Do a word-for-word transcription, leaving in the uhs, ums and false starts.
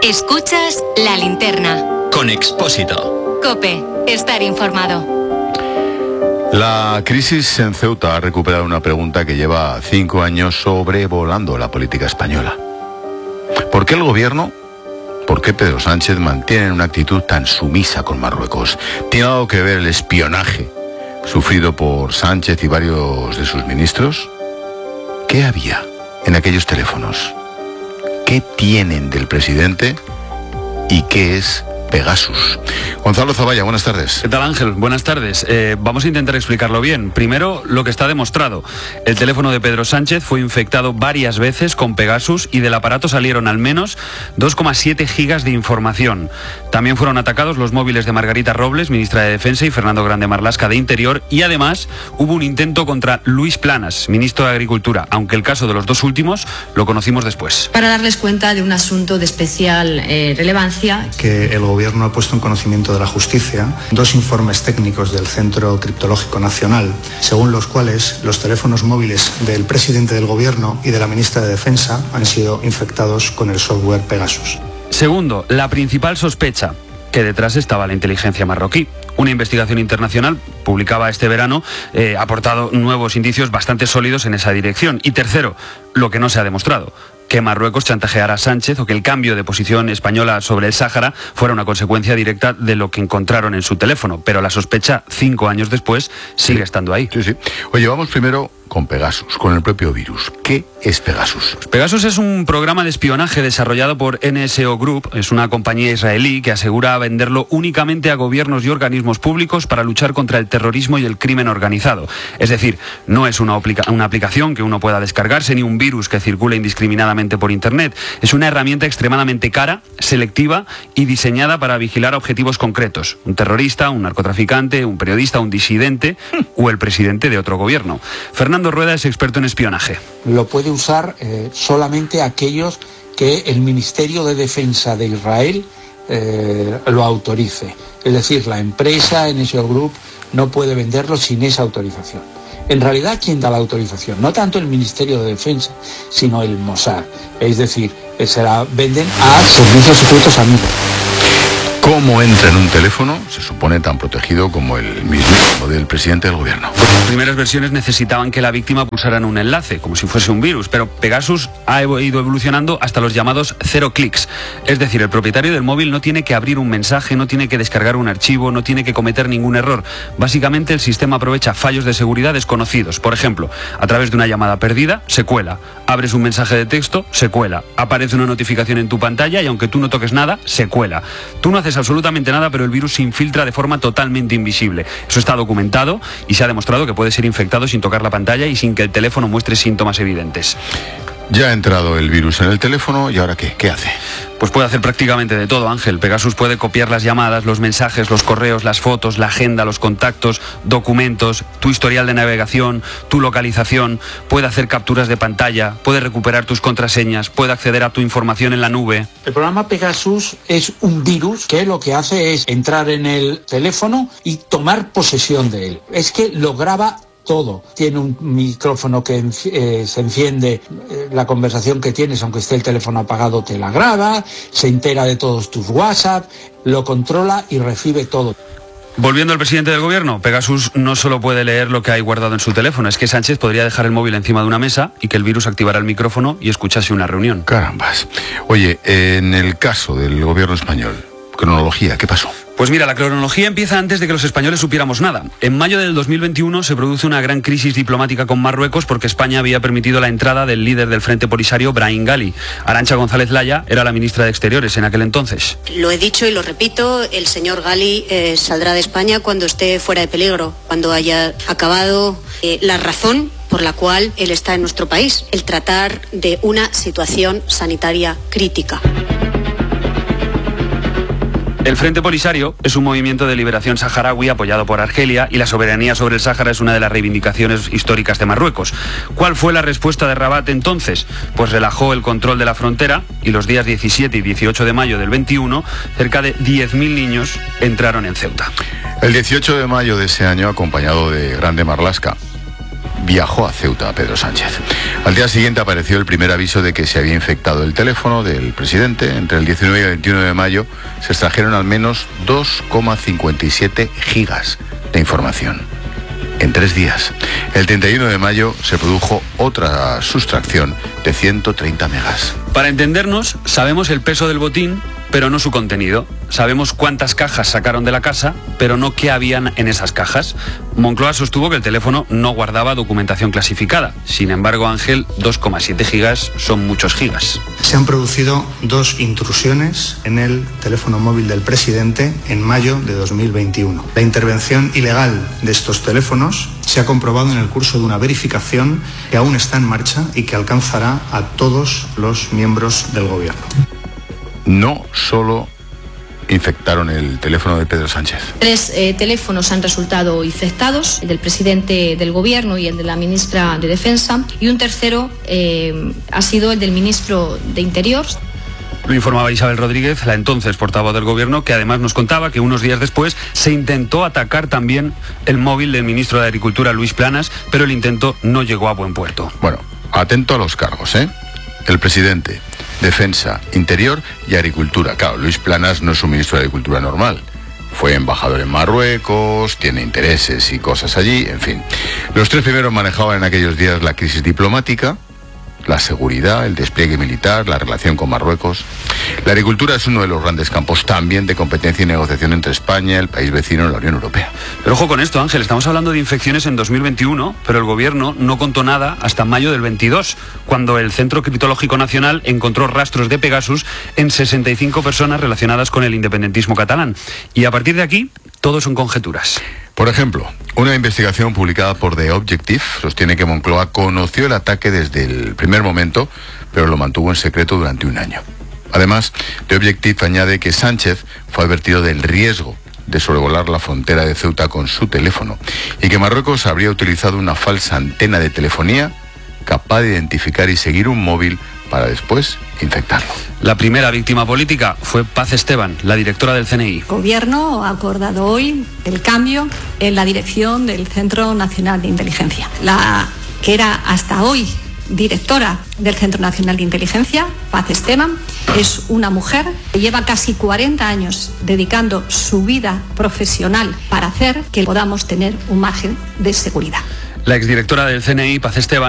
Escuchas La Linterna. Con Expósito. COPE. Estar informado. La crisis en Ceuta ha recuperado una pregunta que lleva cinco años sobrevolando la política española. ¿Por qué el gobierno, por qué Pedro Sánchez mantiene una actitud tan sumisa con Marruecos? ¿Tiene algo que ver el espionaje sufrido por Sánchez y varios de sus ministros? ¿Qué había en aquellos teléfonos? ¿Qué tienen del presidente? ¿Y qué es Pegasus? Gonzalo Zavalla, buenas tardes. ¿Qué tal, Ángel? Buenas tardes. Eh, vamos a intentar explicarlo bien. Primero, lo que está demostrado. El teléfono de Pedro Sánchez fue infectado varias veces con Pegasus y del aparato salieron al menos dos coma siete gigas de información. También fueron atacados los móviles de Margarita Robles, ministra de Defensa, y Fernando Grande Marlaska, de Interior, y además hubo un intento contra Luis Planas, ministro de Agricultura, aunque el caso de los dos últimos lo conocimos después. Para darles cuenta de un asunto de especial eh, relevancia. Que el Gobierno ha puesto en conocimiento de la justicia dos informes técnicos del Centro Criptológico Nacional, según los cuales los teléfonos móviles del presidente del Gobierno y de la ministra de Defensa han sido infectados con el software Pegasus. Segundo, la principal sospecha, que detrás estaba la inteligencia marroquí. Una investigación internacional, publicada este verano, eh, ha aportado nuevos indicios bastante sólidos en esa dirección. Y tercero, lo que no se ha demostrado, que Marruecos chantajeara a Sánchez o que el cambio de posición española sobre el Sáhara fuera una consecuencia directa de lo que encontraron en su teléfono. Pero la sospecha, cinco años después, sigue sí. estando ahí. Sí, sí. Oye, vamos primero con Pegasus, con el propio virus. ¿Qué es Pegasus? Pegasus es un programa de espionaje desarrollado por N S O Group, es una compañía israelí que asegura venderlo únicamente a gobiernos y organismos públicos para luchar contra el terrorismo y el crimen organizado. Es decir, no es una, aplica- una aplicación que uno pueda descargarse ni un virus que circule indiscriminadamente por Internet. Es una herramienta extremadamente cara, selectiva y diseñada para vigilar objetivos concretos. Un terrorista, un narcotraficante, un periodista, un disidente o el presidente de otro gobierno. Fernando Rueda es experto en espionaje. Lo puede usar eh, solamente aquellos que el Ministerio de Defensa de Israel eh, lo autorice. Es decir, la empresa N S O Group no puede venderlo sin esa autorización. En realidad, ¿quién da la autorización? No tanto el Ministerio de Defensa, sino el Mossad. Es decir, se la venden a servicios secretos amigos. ¿Cómo entra en un teléfono? Se supone tan protegido como el mismo del presidente del gobierno. Las primeras versiones necesitaban que la víctima pulsara en un enlace, como si fuese un virus, pero Pegasus ha ido evolucionando hasta los llamados cero clics. Es decir, el propietario del móvil no tiene que abrir un mensaje, no tiene que descargar un archivo, no tiene que cometer ningún error. Básicamente el sistema aprovecha fallos de seguridad desconocidos. Por ejemplo, a través de una llamada perdida, se cuela. Abres un mensaje de texto, se cuela. Aparece una notificación en tu pantalla y aunque tú no toques nada, se cuela. Tú no haces absolutamente nada, pero el virus se infiltra de forma totalmente invisible. Eso está documentado y se ha demostrado que puede ser infectado sin tocar la pantalla y sin que el teléfono muestre síntomas evidentes. Ya ha entrado el virus en el teléfono, ¿y ahora qué? ¿Qué hace? Pues puede hacer prácticamente de todo, Ángel. Pegasus puede copiar las llamadas, los mensajes, los correos, las fotos, la agenda, los contactos, documentos, tu historial de navegación, tu localización, puede hacer capturas de pantalla, puede recuperar tus contraseñas, puede acceder a tu información en la nube. El programa Pegasus es un virus que lo que hace es entrar en el teléfono y tomar posesión de él. Es que lo graba todo. Tiene un micrófono que eh, se enciende, eh, la conversación que tienes, aunque esté el teléfono apagado, te la graba, se entera de todos tus WhatsApp, lo controla y recibe todo. Volviendo al presidente del gobierno, Pegasus no solo puede leer lo que hay guardado en su teléfono, es que Sánchez podría dejar el móvil encima de una mesa y que el virus activara el micrófono y escuchase una reunión. Carambas. Oye, en el caso del gobierno español, cronología, ¿qué pasó? Pues mira, la cronología empieza antes de que los españoles supiéramos nada. En mayo del dos mil veintiuno se produce una gran crisis diplomática con Marruecos porque España había permitido la entrada del líder del Frente Polisario, Brahim Ghali. Arantxa González Laya era la ministra de Exteriores en aquel entonces. Lo he dicho y lo repito, el señor Ghali eh, saldrá de España cuando esté fuera de peligro, cuando haya acabado eh, la razón por la cual él está en nuestro país, el tratar de una situación sanitaria crítica. El Frente Polisario es un movimiento de liberación saharaui apoyado por Argelia y la soberanía sobre el Sáhara es una de las reivindicaciones históricas de Marruecos. ¿Cuál fue la respuesta de Rabat entonces? Pues relajó el control de la frontera y los días diecisiete y dieciocho de mayo del veintiuno, cerca de diez mil niños entraron en Ceuta. El dieciocho de mayo de ese año, acompañado de Grande Marlaska, viajó a Ceuta Pedro Sánchez. Al día siguiente apareció el primer aviso de que se había infectado el teléfono del presidente. Entre el diecinueve y el veintiuno de mayo se extrajeron al menos dos coma cincuenta y siete gigas de información. En tres días. El treinta y uno de mayo se produjo otra sustracción de ciento treinta megas. Para entendernos, sabemos el peso del botín, pero no su contenido. Sabemos cuántas cajas sacaron de la casa, pero no qué habían en esas cajas. Moncloa sostuvo que el teléfono no guardaba documentación clasificada. Sin embargo, Ángel, dos coma siete gigas son muchos gigas. Se han producido dos intrusiones en el teléfono móvil del presidente en mayo de dos mil veintiuno. La intervención ilegal de estos teléfonos se ha comprobado en el curso de una verificación que aún está en marcha y que alcanzará a todos los miembros del gobierno. No solo infectaron el teléfono de Pedro Sánchez. Tres eh, teléfonos han resultado infectados, el del presidente del gobierno y el de la ministra de Defensa, y un tercero eh, ha sido el del ministro de Interior. Lo informaba Isabel Rodríguez, la entonces portavoz del gobierno, que además nos contaba que unos días después se intentó atacar también el móvil del ministro de Agricultura, Luis Planas, pero el intento no llegó a buen puerto. Bueno, atento a los cargos, ¿eh? El presidente, Defensa, Interior y Agricultura. Claro, Luis Planas no es un ministro de Agricultura normal. Fue embajador en Marruecos, tiene intereses y cosas allí, en fin. Los tres primeros manejaban en aquellos días la crisis diplomática, la seguridad, el despliegue militar, la relación con Marruecos. La agricultura es uno de los grandes campos también de competencia y negociación entre España, el país vecino y la Unión Europea. Pero ojo con esto, Ángel, estamos hablando de infecciones en dos mil veintiuno, pero el gobierno no contó nada hasta mayo del veintidós, cuando el Centro Criptológico Nacional encontró rastros de Pegasus en sesenta y cinco personas relacionadas con el independentismo catalán. Y a partir de aquí, todo son conjeturas. Por ejemplo, una investigación publicada por The Objective sostiene que Moncloa conoció el ataque desde el primer momento, pero lo mantuvo en secreto durante un año. Además, The Objective añade que Sánchez fue advertido del riesgo de sobrevolar la frontera de Ceuta con su teléfono y que Marruecos habría utilizado una falsa antena de telefonía capaz de identificar y seguir un móvil para después infectarlo. La primera víctima política fue Paz Esteban, la directora del C N I. El Gobierno ha acordado hoy el cambio en la dirección del Centro Nacional de Inteligencia. La que era hasta hoy directora del Centro Nacional de Inteligencia, Paz Esteban, es una mujer que lleva casi cuarenta años dedicando su vida profesional para hacer que podamos tener un margen de seguridad. La exdirectora del C N I, Paz Esteban,